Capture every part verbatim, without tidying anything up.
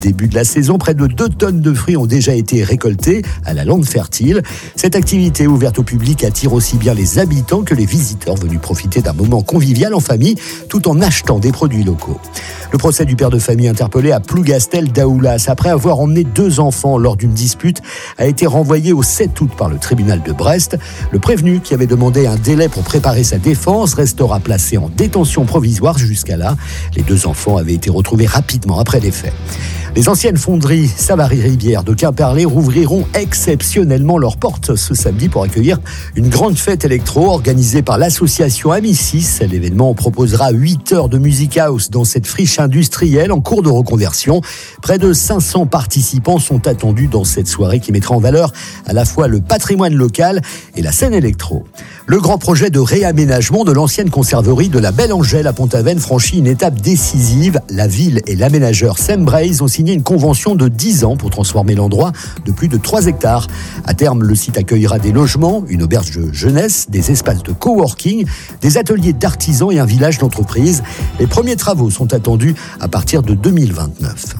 Début de la saison, près de deux tonnes de fruits ont déjà été récoltés à la lande fertile. Cette activité ouverte au public attire aussi bien les habitants que les visiteurs venus profiter d'un moment convivial en famille tout en achetant des produits locaux. Le procès du père de famille interpellé à Plougastel d'Aoulas après avoir emmené deux enfants lors d'une dispute a été renvoyé au sept août par le tribunal de Brest. Le prévenu, qui avait demandé un délai pour préparer sa défense, restera placé en détention provisoire jusqu'à là. Les deux enfants avaient été retrouvés rapidement après les faits. Les anciennes fonderies Savary-Rivière de Quimperlé rouvriront exceptionnellement leurs portes ce samedi pour accueillir une grande fête électro organisée par l'association Amicis. L'événement proposera huit heures de music house dans cette friche industrielle en cours de reconversion. Près de cinq cents participants sont attendus dans cette soirée qui mettra en valeur à la fois le patrimoine local et la scène électro. Le grand projet de réaménagement de l'ancienne conserverie de la Belle Angèle à Pont-Aven franchit une étape décisive. La ville et l'aménageur Sam Braze ont signé une convention de dix ans pour transformer l'endroit de plus de trois hectares. À terme, le site accueillera des logements, une auberge de jeunesse, des espaces de coworking, des ateliers d'artisans et un village d'entreprises. Les premiers travaux sont attendus à partir de deux mille vingt-neuf.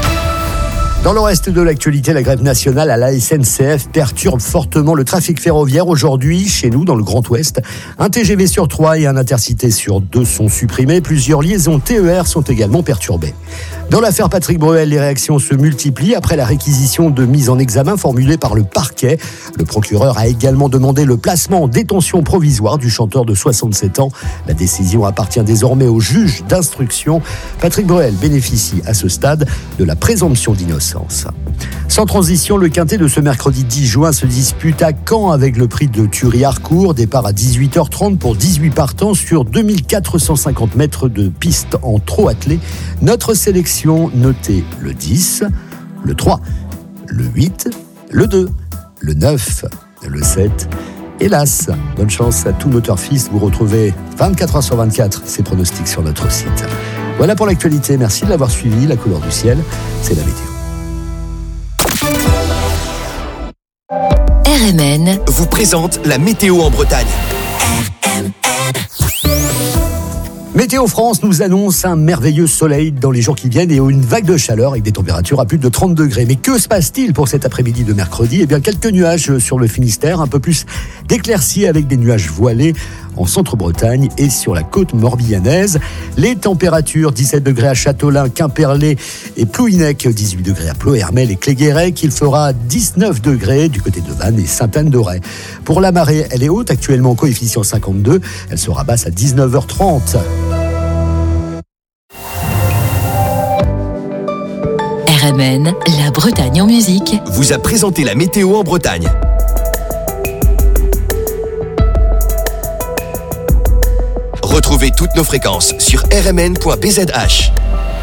Dans le reste de l'actualité, la grève nationale à la S N C F perturbe fortement le trafic ferroviaire. Aujourd'hui, chez nous, dans le Grand Ouest, un T G V sur trois et un Intercité sur deux sont supprimés. Plusieurs liaisons T E R sont également perturbées. Dans l'affaire Patrick Bruel, les réactions se multiplient après la réquisition de mise en examen formulée par le parquet. Le procureur a également demandé le placement en détention provisoire du chanteur de soixante-sept ans. La décision appartient désormais au juge d'instruction. Patrick Bruel bénéficie à ce stade de la présomption d'innocence. Sans transition, le quintet de ce mercredi dix juin se dispute à Caen avec le prix de Thury-Harcourt. Départ à dix-huit heures trente pour dix-huit partants sur deux mille quatre cent cinquante mètres de piste en trot attelé. Notre sélection notée le dix, le trois, le huit, le deux, le neuf, le sept et l'As. Bonne chance à tous nos turfistes. Vous retrouvez vingt-quatre heures sur vingt-quatre ces pronostics sur notre site. Voilà pour l'actualité. Merci de l'avoir suivi. La couleur du ciel, c'est la météo. R M N vous présente la météo en Bretagne. R M N. Météo France nous annonce un merveilleux soleil dans les jours qui viennent et une vague de chaleur avec des températures à plus de trente degrés. Mais que se passe-t-il pour cet après-midi de mercredi ? Eh bien, quelques nuages sur le Finistère, un peu plus d'éclaircies avec des nuages voilés en centre-Bretagne et sur la côte morbihannaise. Les températures, dix-sept degrés à Châteaulin, Quimperlé et Plouhinec, dix-huit degrés à Ploërmel et Cléguérec. Il fera dix-neuf degrés du côté de Vannes et Sainte-Anne-d'Auray. Pour la marée, elle est haute, actuellement en coefficient cinquante-deux. Elle sera basse à dix-neuf heures trente. R M N, la Bretagne en musique, vous a présenté la météo en Bretagne. Retrouvez toutes nos fréquences sur r m n point b z h.